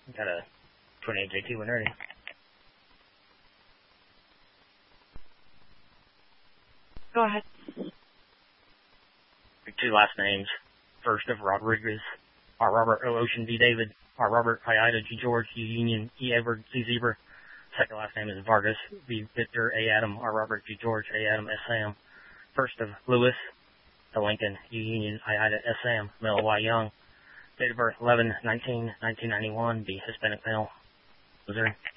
Got a 28J2 when ready. Go ahead. Two last names. First of Rodriguez, R. Robert, O. Ocean, V. David, R. Robert, I. Ida, G. George, U. Union, E. Edward, Z. Zebra. Second last name is Vargas, V. Victor, A. Adam, R. Robert, G. George, A. Adam, S. Sam. First of Lewis, O. Lincoln, U. Union, I. Ida, S. Sam, male, Y. Young. Date of birth 11/19/1991, B. Hispanic male. Missouri.